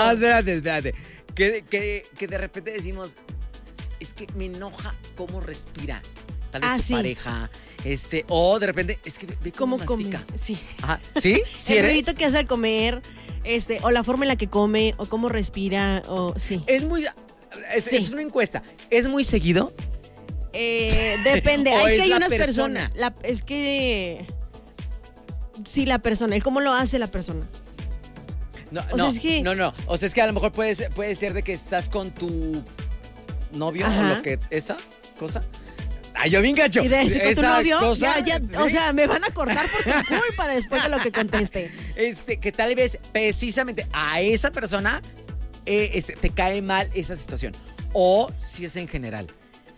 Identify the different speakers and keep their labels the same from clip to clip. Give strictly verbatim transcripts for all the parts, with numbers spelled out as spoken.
Speaker 1: No, espérate, espérate. Que, que, que de repente decimos, es que me enoja cómo respira. Tal vez
Speaker 2: Ah,
Speaker 1: tu
Speaker 2: sí.
Speaker 1: pareja, este, o de repente, es que ve, ve cómo,
Speaker 2: ¿Cómo
Speaker 1: mastica.
Speaker 2: come? Sí.
Speaker 1: Ajá, ¿sí? ¿Sí
Speaker 2: el
Speaker 1: eres?
Speaker 2: ruidito que hace al comer, este, o la forma en la que come, o cómo respira, o sí.
Speaker 1: Es muy, es,
Speaker 2: Sí.
Speaker 1: es una encuesta. ¿Es muy seguido?
Speaker 2: Eh, depende.
Speaker 1: ¿O
Speaker 2: es
Speaker 1: es
Speaker 2: que hay
Speaker 1: la
Speaker 2: unas
Speaker 1: persona?
Speaker 2: personas. La, es que. Sí, la persona. El cómo lo hace la persona.
Speaker 1: No,
Speaker 2: O
Speaker 1: no,
Speaker 2: sea, es que-
Speaker 1: no, no. O sea, es que a lo mejor puede ser, puede ser de que estás con tu novio
Speaker 2: Ajá.
Speaker 1: o lo que, esa cosa. Ay, yo bien gacho.
Speaker 2: Y de decir con tu
Speaker 1: Esa
Speaker 2: novio,
Speaker 1: cosa,
Speaker 2: ya, ya, o
Speaker 1: sí.
Speaker 2: sea, me van a cortar por tu culpa después de lo que conteste.
Speaker 1: Este, que tal vez precisamente a esa persona eh, este, te cae mal esa situación. O si es en general.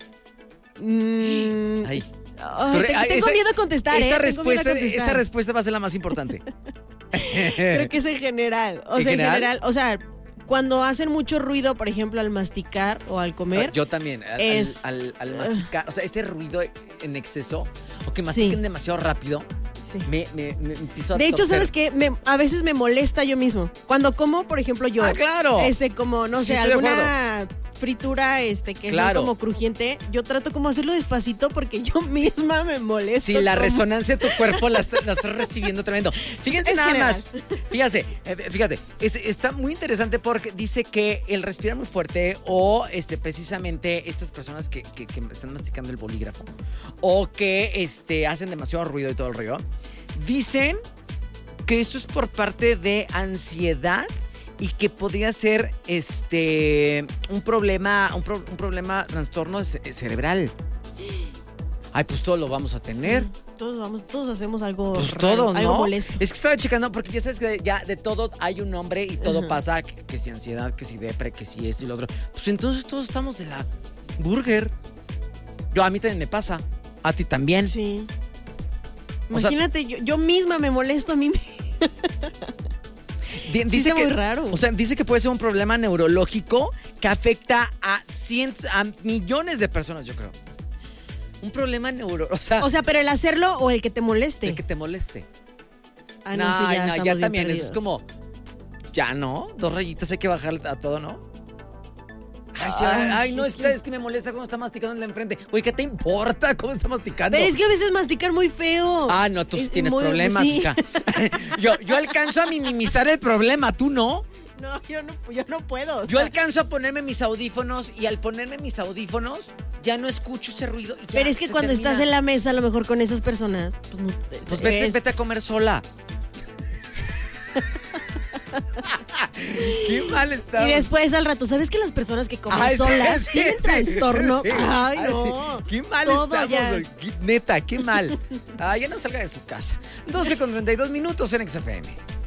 Speaker 2: Mm,
Speaker 1: Ay.
Speaker 2: ay,
Speaker 1: Tú re-
Speaker 2: te-
Speaker 1: ay,
Speaker 2: tengo
Speaker 1: esa-
Speaker 2: miedo a contestar,
Speaker 1: esa
Speaker 2: ¿eh? Tengo miedo a
Speaker 1: respuesta,
Speaker 2: contestar.
Speaker 1: esa respuesta va a ser la más importante.
Speaker 2: Creo que es en general. O
Speaker 1: ¿En
Speaker 2: sea, en
Speaker 1: general?
Speaker 2: general, o sea, cuando hacen mucho ruido, por ejemplo, al masticar o al comer.
Speaker 1: Yo también, al,
Speaker 2: Es-
Speaker 1: al- al- al masticar, o sea, ese ruido en exceso, o que mastiquen
Speaker 2: Sí.
Speaker 1: demasiado rápido,
Speaker 2: Sí.
Speaker 1: me, me, me empiezo a
Speaker 2: De hecho,
Speaker 1: torcer.
Speaker 2: ¿sabes qué? Me- a veces me molesta yo mismo. Cuando como, por ejemplo, yo.
Speaker 1: ¡Ah, claro!
Speaker 2: Este, como, no
Speaker 1: Sí,
Speaker 2: sé,
Speaker 1: estoy de
Speaker 2: alguna fritura, este, que sea
Speaker 1: Claro.
Speaker 2: como crujiente, yo trato como hacerlo despacito porque yo misma me molesto.
Speaker 1: Sí, la
Speaker 2: como-
Speaker 1: resonancia de tu cuerpo la, está- la estás recibiendo tremendo. Fíjense
Speaker 2: Es
Speaker 1: nada
Speaker 2: general.
Speaker 1: más. Fíjate, eh, fíjate. Es- está muy interesante porque dice que el respirar muy fuerte o este, precisamente estas personas que, que- que están masticando el bolígrafo o que este, hacen demasiado ruido y todo el rollo, dicen que esto es por parte de ansiedad y que podría ser este un problema, un, pro- un problema, trastorno ce- cerebral. Ay, pues todo lo vamos a tener.
Speaker 2: Sí, todos vamos, todos hacemos algo
Speaker 1: Pues
Speaker 2: raro,
Speaker 1: todo, ¿no?
Speaker 2: algo molesto.
Speaker 1: Es que estaba checando, porque ya sabes que ya de todo hay un nombre y todo
Speaker 2: Ajá.
Speaker 1: pasa, que, que si ansiedad, que si depre, que si esto y lo otro. Pues entonces todos estamos de la burger. Yo, a mí también me pasa. A ti también.
Speaker 2: Sí.
Speaker 1: O sea-
Speaker 2: Imagínate, yo, yo misma me molesto a mí.
Speaker 1: Di-
Speaker 2: Sí, está
Speaker 1: que,
Speaker 2: muy raro.
Speaker 1: O sea, dice que puede ser un problema neurológico que afecta a cientos, a millones de personas, yo creo. Un problema neuro, o sea,
Speaker 2: O sea, pero el hacerlo o el que te moleste.
Speaker 1: de que te moleste.
Speaker 2: Ah, no, sí, ya,
Speaker 1: no,
Speaker 2: estamos
Speaker 1: ya
Speaker 2: bien
Speaker 1: también, eso es
Speaker 2: perdidos.
Speaker 1: como, ya no, dos rayitas hay que bajar a todo, ¿no? Ay, sí, ay,
Speaker 2: Ay,
Speaker 1: no,
Speaker 2: es
Speaker 1: es que
Speaker 2: que-
Speaker 1: sabes que me molesta cómo está masticando en la enfrente. Oye, ¿qué te importa cómo está masticando?
Speaker 2: Pero es que a veces masticar muy feo.
Speaker 1: Ah, no, tú sí
Speaker 2: Es
Speaker 1: tienes
Speaker 2: muy-
Speaker 1: problemas,
Speaker 2: sí.
Speaker 1: hija. yo, yo alcanzo a minimizar el problema, tú no.
Speaker 2: No, yo no, yo no puedo. o
Speaker 1: Yo
Speaker 2: sea,
Speaker 1: alcanzo a ponerme mis audífonos y al ponerme mis audífonos ya no escucho ese ruido. Y ya
Speaker 2: pero es que
Speaker 1: se
Speaker 2: cuando
Speaker 1: termina.
Speaker 2: estás en la mesa, a lo mejor con esas personas, pues no.
Speaker 1: Pues vete,
Speaker 2: es-
Speaker 1: vete a comer sola. Qué mal está.
Speaker 2: Y después al rato, ¿sabes que las personas que comen
Speaker 1: Ay, sí,
Speaker 2: solas
Speaker 1: sí,
Speaker 2: tienen
Speaker 1: sí,
Speaker 2: trastorno?
Speaker 1: sí.
Speaker 2: Ay, no.
Speaker 1: Qué mal
Speaker 2: Todo
Speaker 1: estamos,
Speaker 2: ya.
Speaker 1: güey. Qué- Neta, qué mal. Ah, ya no salga de su casa. doce con treinta y dos minutos en X F M.